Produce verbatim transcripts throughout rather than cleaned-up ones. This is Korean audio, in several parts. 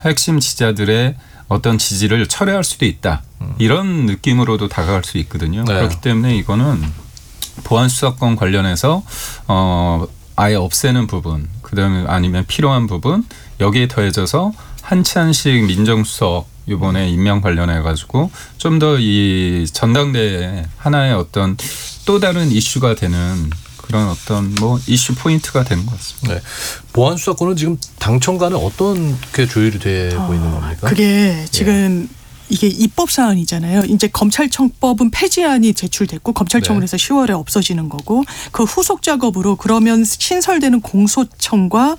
핵심 지지자들의 어떤 지지를 철회할 수도 있다. 음. 이런 느낌으로도 다가갈 수 있거든요. 네. 그렇기 때문에 이거는 보안 수사권 관련해서 어, 아예 없애는 부분, 그다음에 아니면 필요한 부분, 여기에 더해져서 한치한씩 민정수석 이번에 임명 관련해 가지고 좀 더 이 전당대회 하나의 어떤 또 다른 이슈가 되는 그런 어떤 뭐 이슈 포인트가 되는 것 같습니다. 네. 보안 수사권은 지금 당청과는 어떻게 조율이 되고 어, 있는 겁니까? 그게 지금 예. 이게 입법 사안이잖아요. 이제 검찰청법은 폐지안이 제출됐고 검찰청을 네. 해서 시월에 없어지는 거고 그 후속 작업으로 그러면 신설되는 공소청과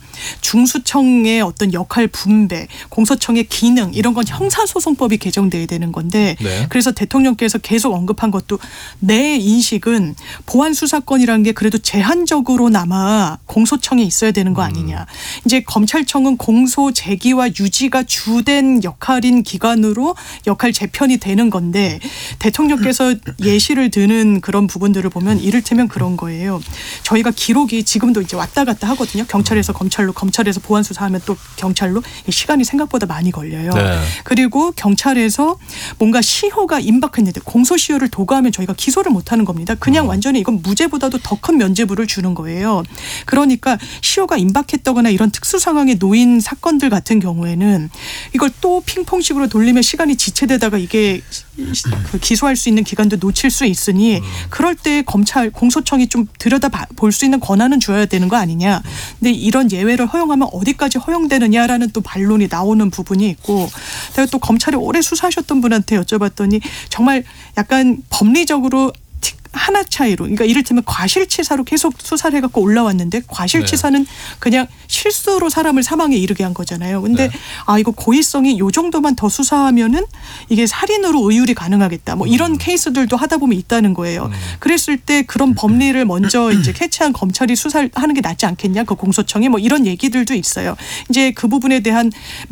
중수청의 어떤 역할 분배, 공소청의 기능 이런 건 형사소송법이 개정돼야 되는 건데 네. 그래서 대통령께서 계속 언급한 것도 내 인식은 보안 수사권이라는 게 그래도 제한적으로나마 공소청에 있어야 되는 거 아니냐. 음. 이제 검찰청은 공소 제기와 유지가 주된 역할인 기관으로 역할 재편이 되는 건데 대통령께서 예시를 드는 그런 부분들을 보면 이를테면 그런 거예요. 저희가 기록이 지금도 이제 왔다 갔다 하거든요. 경찰에서 검찰로, 검찰에서 보안 수사하면 또 경찰로 시간이 생각보다 많이 걸려요. 네. 그리고 경찰에서 뭔가 시효가 임박했는데 공소시효를 도구하면 저희가 기소를 못하는 겁니다. 그냥 음. 완전히 이건 무죄보다도 더 큰 면죄부를 주는 거예요. 그러니까 시효가 임박했다거나 이런 특수 상황에 놓인 사건들 같은 경우에는 이걸 또 핑퐁식으로 돌리면 시간이 지체되다가 이게 기소할 수 있는 기간도 놓칠 수 있으니 그럴 때 검찰 공소청이 좀 들여다 볼 수 있는 권한은 줘야 되는 거 아니냐. 근데 이런 예외를 허용하면 어디까지 허용되느냐라는 또 반론이 나오는 부분이 있고 제가 또 검찰에 오래 수사하셨던 분한테 여쭤봤더니 정말 약간 법리적으로 하나 차이로 그러니까 이를테면 과실치사로 계속 수사를 해갖고 올라왔는데 과실치사는 네. 그냥 실수로 사람을 사망에 이르게 한 거잖아요. 근데 네. 아 이거 고의성이 요 정도만 더 수사하면은 이게 살인으로 의율이 가능하겠다. 뭐 이런 음. 케이스들도 하다 보면 있다는 거예요. 음. 그랬을 때 그런 법리를 먼저 이제 캐치한 검찰이 수사를 하는 게 낫지 않겠냐. 그 공소청이 뭐 이런 얘기들도 있어요. 이제 그 부분에 대한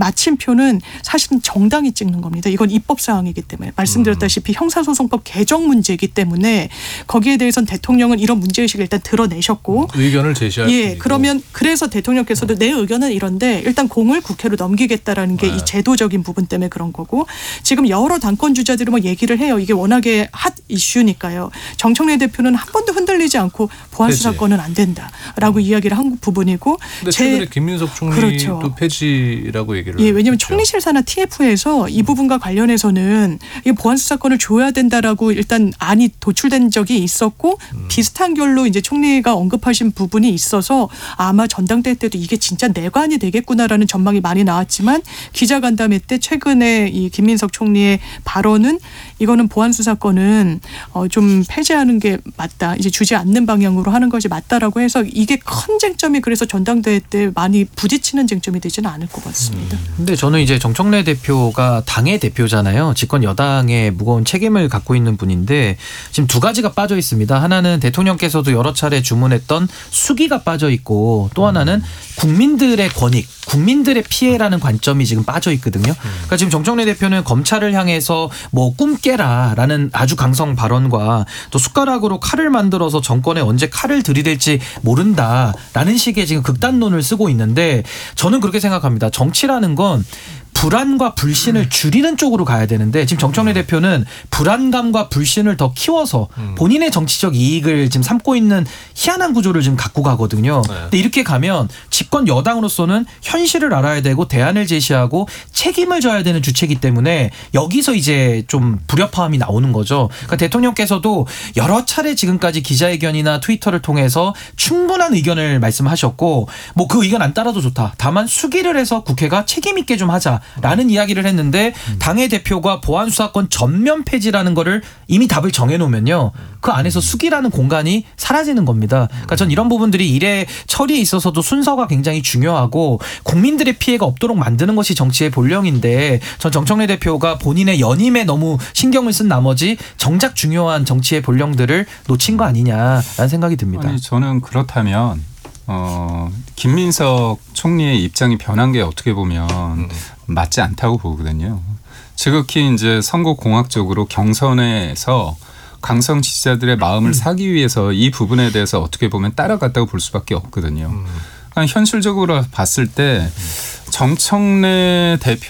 마침표는 사실은 정당이 찍는 겁니다. 이건 입법 사항이기 때문에 말씀드렸다시피 형사소송법 개정 문제이기 때문에 거기에 대해서는 대통령은 이런 문제의식을 일단 드러내셨고 의견을 제시할 수 예, 있고. 그러면 그래서 대통령께서도 내 의견은 이런데 일단 공을 국회로 넘기겠다라는 게 이 네. 제도적인 부분 때문에 그런 거고 지금 여러 당권 주자들이 뭐 얘기를 해요. 이게 워낙에 핫 이슈니까요. 정청래 대표는 한 번도 흔들리지 않고 보안 수사권은 안 된다라고 음. 이야기를 한 부분이고 근데 최근에 김민석 총리도 그렇죠. 폐지라고 얘기를 예, 왜냐하면 했죠. 총리실사나 티에프에서 이 부분과 관련해서는 이 보안 수사권을 줘야 된다라고 일단 안이 도출된 적이 있었고 음. 비슷한 결로 이제 총리가 언급하신 부분이 있어서 아마 전당대회 때도 이게 진짜 내관이 되겠구나라는 전망이 많이 나왔지만 기자간담회 때 최근에 이 김민석 총리의 발언은 이거는 보안 수사권은 어 좀 폐지하는 게 맞다. 이제 주지 않는 방향으로 하는 것이 맞다라고 해서 이게 큰 쟁점이 그래서 전당대회 때 많이 부딪히는 쟁점이 되지는 않을 것 같습니다. 음. 근데 저는 이제 정청래 대표가 당의 대표잖아요. 집권 여당의 무거운 책임을 갖고 있는 분인데 지금 두 가지가 빠져 있습니다. 하나는 대통령께서도 여러 차례 주문했던 수기가 빠져 있고 또 하나는 국민들의 권익, 국민들의 피해라는 관점이 지금 빠져 있거든요. 그러니까 지금 정청래 대표는 검찰을 향해서 뭐 꿈 깨라라는 아주 강성 발언과 또 숟가락으로 칼을 만들어서 정권에 언제 칼을 들이댈지 모른다라는 식의 지금 극단론을 쓰고 있는데 저는 그렇게 생각합니다. 정치라는 건 불안과 불신을 줄이는 쪽으로 가야 되는데 지금 정청래 대표는 불안감과 불신을 더 키워서 본인의 정치적 이익을 지금 삼고 있는 희한한 구조를 지금 갖고 가거든요. 근데 이렇게 가면 집권 여당으로서는 현실을 알아야 되고 대안을 제시하고 책임을 져야 되는 주체이기 때문에 여기서 이제 좀 불협화음이 나오는 거죠. 그러니까 대통령께서도 여러 차례 지금까지 기자회견이나 트위터를 통해서 충분한 의견을 말씀하셨고 뭐 그 의견 안 따라도 좋다. 다만 수기를 해서 국회가 책임 있게 좀 하자. 라는 이야기를 했는데 당의 대표가 보안수사권 전면 폐지라는 거를 이미 답을 정해놓으면요. 그 안에서 수기라는 공간이 사라지는 겁니다. 그러니까 전 이런 부분들이 일의 처리에 있어서도 순서가 굉장히 중요하고 국민들의 피해가 없도록 만드는 것이 정치의 본령인데 전 정청래 대표가 본인의 연임에 너무 신경을 쓴 나머지 정작 중요한 정치의 본령들을 놓친 거 아니냐라는 생각이 듭니다. 아니, 저는 그렇다면 어, 김민석 총리의 입장이 변한 게 어떻게 보면 음. 맞지 않다고 보거든요. 지극히 이제 선거 공학적으로 경선에서 강성 지지자들의 마음을 음. 사기 위해서 이 부분에 대해서 어떻게 보면 따라갔다고 볼 수밖에 없거든요. 음. 그러니까 현실적으로 봤을 때 정청래